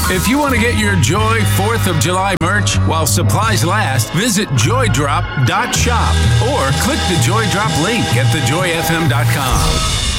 If you want to get your Joy 4th of July merch while supplies last, visit joydrop.shop or click the Joy Drop link at thejoyfm.com.